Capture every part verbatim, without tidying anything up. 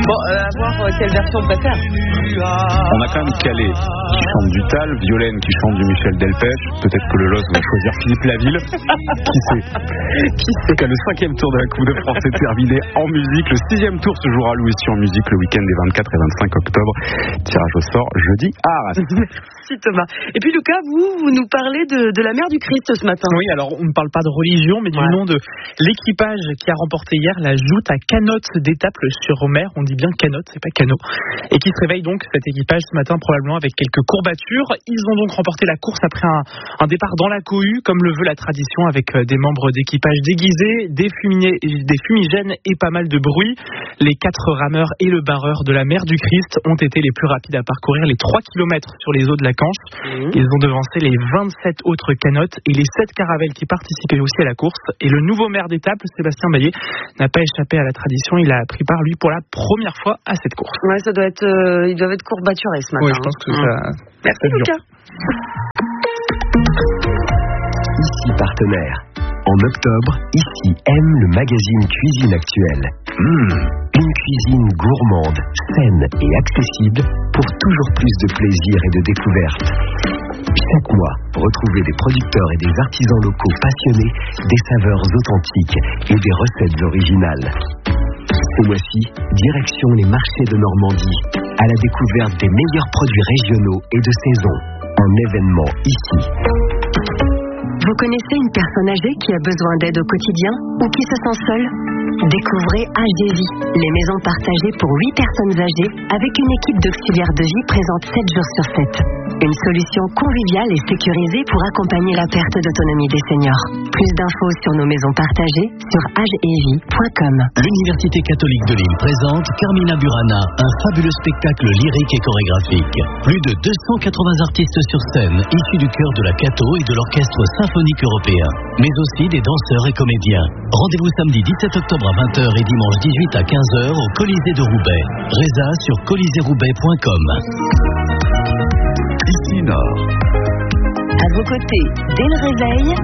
Bon, euh, à voir euh, quelle version on préfère. On a quand même Calais qui chante du Tal, Violaine qui chante du Michel Delpech. Peut-être que le L O S va choisir Philippe Laville. Qui sait Qui sait qu'à le cinquième tour de la Coupe de France est terminé en musique. Le sixième tour se jouera lui aussi en musique le week-end des vingt-quatre et vingt-cinq octobre. Tirage au sort jeudi à Arras. Merci Thomas. Et puis Lucas, vous, vous nous parlez de, de la mère du Christ ce matin. Oui, alors on ne parle pas de religion, mais du ouais. nom de l'équipage qui a remporté hier la joute à Canotte d'Étaples sur mer. On dit bien Canotte, c'est pas Canot. Et qui se réveille donc cet équipage ce matin probablement avec quelques courbatures. Ils ont donc remporté la course après un, un départ dans la cohue, comme le veut la tradition, avec des membres d'équipage déguisés, des, fumigènes, des fumigènes et pas mal de bruit. Les quatre rameurs et le barreur de la mer du Christ ont été les plus rapides à parcourir les trois kilomètres sur les eaux de la Canche. Mmh. Ils ont devancé les vingt-sept autres canottes et les sept caravelles qui participaient aussi à la course. Et le nouveau maire d'Étaples, Sébastien Baillet, n'a pas échappé à la tradition. Il a pris part, lui, pour la première fois à cette course. Ouais, ça doit être, euh, ils doivent être courbaturés ce matin. Oui, je pense que mmh. ça... Merci Lucas. Ici partenaire. En octobre, Ici aime le magazine Cuisine Actuelle. Mmh, une cuisine gourmande, saine et accessible pour toujours plus de plaisir et de découverte. Chaque mois, retrouvez des producteurs et des artisans locaux passionnés, des saveurs authentiques et des recettes originales. Ce mois-ci, direction les marchés de Normandie, à la découverte des meilleurs produits régionaux et de saison. Un événement ici. Vous connaissez une personne âgée qui a besoin d'aide au quotidien ou qui se sent seule ? Découvrez H D V I, les maisons partagées pour huit personnes âgées avec une équipe d'auxiliaires de vie présente sept jours sur sept. Une solution conviviale et sécurisée pour accompagner la perte d'autonomie des seniors. Plus d'infos sur nos maisons partagées sur h e v i point com. L'Université catholique de Lille présente Carmina Burana, un fabuleux spectacle lyrique et chorégraphique. Plus de deux cent quatre-vingts artistes sur scène, issus du chœur de la Cato et de l'Orchestre symphonique européen, mais aussi des danseurs et comédiens. Rendez-vous samedi dix-sept octobre à vingt heures et dimanche dix-huit à quinze heures au Colisée de Roubaix. Résa sur colisée roubaix point com. Ici Nord. À vos côtés, dès le réveil.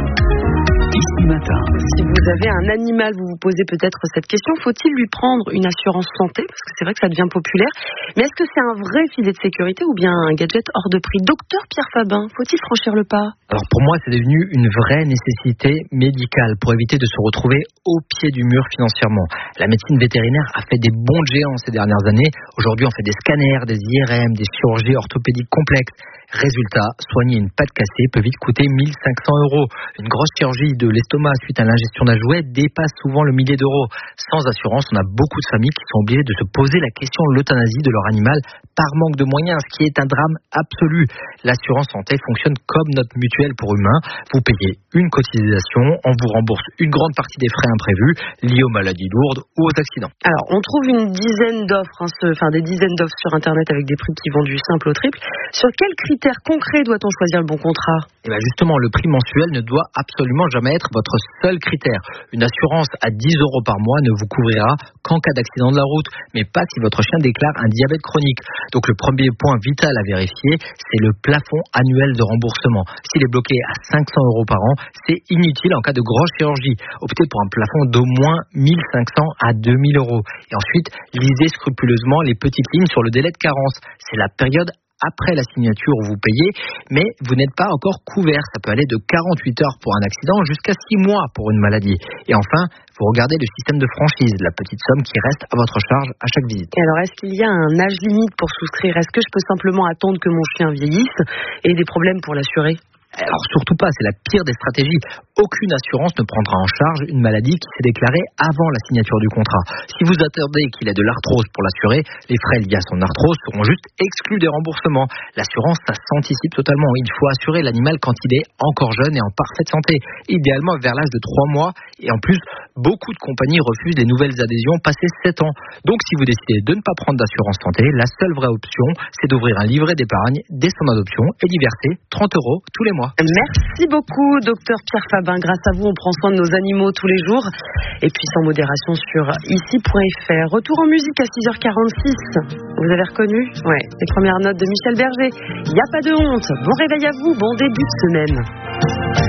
Ici Matin. Si vous avez un animal, vous vous posez peut-être cette question, faut-il lui prendre une assurance santé ? Parce que c'est vrai que ça devient populaire. Mais est-ce que c'est un vrai filet de sécurité ou bien un gadget hors de prix ? Docteur Pierre Fabin, faut-il franchir le pas ? Alors pour moi, c'est devenu une vraie nécessité médicale pour éviter de se retrouver au pied du mur financièrement. La médecine vétérinaire a fait des bonds de géants ces dernières années. Aujourd'hui, on fait des scanners, des I R M, des chirurgies orthopédiques complexes. Résultat, soigner une patte cassée peut vite coûter mille cinq cents euros. Une grosse chirurgie de l'estomac suite à l'ingestion d'un jouet dépasse souvent le millier d'euros. Sans assurance, on a beaucoup de familles qui sont obligées de se poser la question de l'euthanasie de leur animal par manque de moyens, ce qui est un drame absolu. L'assurance santé fonctionne comme notre mutuelle pour humains. Vous payez une cotisation, on vous rembourse une grande partie des frais imprévus liés aux maladies lourdes ou aux accidents. Alors, on trouve une dizaine d'offres, hein, ce, enfin des dizaines d'offres sur Internet avec des prix qui vont du simple au triple. Sur quels critères concrets doit-on choisir le bon contrat ? Et bien justement, le prix mensuel ne doit absolument jamais être votre seul critère. Une assurance à dix euros par mois ne vous couvrira qu'en cas d'accident de la route, mais pas si votre chien déclare un diabète chronique. Donc le premier point vital à vérifier, c'est le plafond annuel de remboursement. S'il est bloqué à cinq cents euros par an, c'est inutile en cas de grosse chirurgie. Optez pour un plafond d'au moins mille cinq cents à deux mille euros. Et ensuite, lisez scrupuleusement les petites lignes sur le délai de carence. C'est la période après la signature où vous payez, mais vous n'êtes pas encore couvert. Ça peut aller de quarante-huit heures pour un accident jusqu'à six mois pour une maladie. Et enfin, vous regardez le système de franchise, la petite somme qui reste à votre charge à chaque visite. Et alors, est-ce qu'il y a un âge limite pour souscrire ? Est-ce que je peux simplement attendre que mon chien vieillisse et des problèmes pour l'assurer ? Alors surtout pas, c'est la pire des stratégies. Aucune assurance ne prendra en charge une maladie qui s'est déclarée avant la signature du contrat. Si vous attendez qu'il ait de l'arthrose pour l'assurer, les frais liés à son arthrose seront juste exclus des remboursements. L'assurance, ça s'anticipe totalement. Il faut assurer l'animal quand il est encore jeune et en parfaite santé, idéalement vers l'âge de trois mois. Et en plus, beaucoup de compagnies refusent les nouvelles adhésions passées sept ans. Donc si vous décidez de ne pas prendre d'assurance santé, la seule vraie option, c'est d'ouvrir un livret d'épargne dès son adoption et d'y verser trente euros tous les mois. Merci beaucoup, docteur Pierre Fabin. Grâce à vous, on prend soin de nos animaux tous les jours. Et puis sans modération sur ici point f r. Retour en musique à six heures quarante-six. Vous avez reconnu ? Ouais, les premières notes de Michel Berger. Il n'y a pas de honte. Bon réveil à vous, bon début de semaine.